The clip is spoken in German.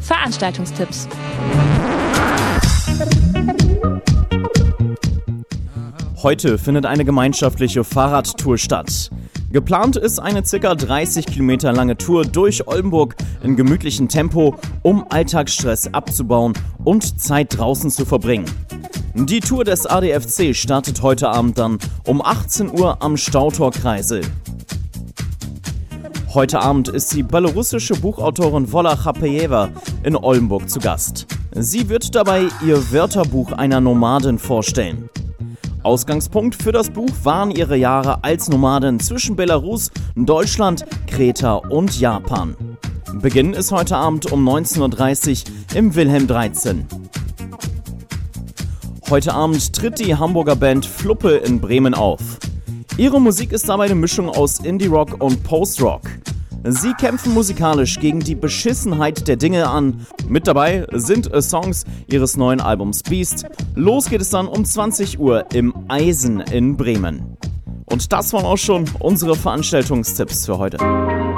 Veranstaltungstipps. Heute findet eine gemeinschaftliche Fahrradtour statt. Geplant ist eine ca. 30 Kilometer lange Tour durch Oldenburg in gemütlichem Tempo, um Alltagsstress abzubauen und Zeit draußen zu verbringen. Die Tour des ADFC startet heute Abend dann um 18 Uhr am Stautor Kreisel. Heute Abend ist die belarussische Buchautorin Wola Chapeyeva in Oldenburg zu Gast. Sie wird dabei ihr Wörterbuch einer Nomadin vorstellen. Ausgangspunkt für das Buch waren ihre Jahre als Nomadin zwischen Belarus, Deutschland, Kreta und Japan. Beginn ist heute Abend um 19.30 Uhr im Wilhelm 13. Heute Abend tritt die Hamburger Band Fluppe in Bremen auf. Ihre Musik ist dabei eine Mischung aus Indie-Rock und Post-Rock. Sie kämpfen musikalisch gegen die Beschissenheit der Dinge an. Mit dabei sind Songs ihres neuen Albums Beast. Los geht es dann um 20 Uhr im Eisen in Bremen. Und das waren auch schon unsere Veranstaltungstipps für heute.